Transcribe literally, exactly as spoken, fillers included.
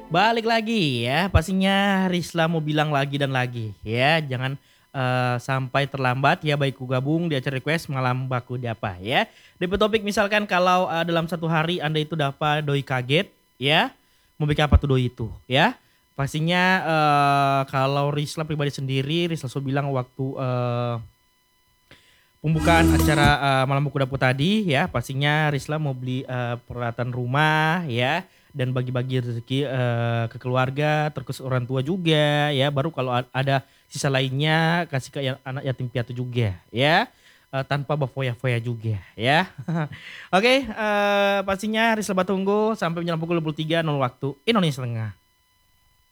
Balik lagi ya, pastinya Risla mau bilang lagi dan lagi ya, jangan, eee, sampai terlambat ya baikku gabung di acara request malam baku diapa ya. D P topik misalkan kalau, eee, dalam satu hari Anda itu dapat doi kaget ya, mau bikin apa tuh doi itu ya. Pastinya, eee, kalau Risla pribadi sendiri, Risla selalu bilang waktu, eee pembukaan acara, eee, malam buku dapur tadi ya, pastinya Risla mau beli, eee, peralatan rumah ya, dan bagi-bagi rezeki, eee, ke keluarga, terus orang tua juga ya, baru kalau a ada sisa lainnya kasih ke ya anak yatim piatu juga ya, eee, tanpa berfoya-foya juga ya. Oke, eee, pastinya Risla Batunggu sampai menjelang pukul dua puluh tiga nol waktu Indonesia Tengah.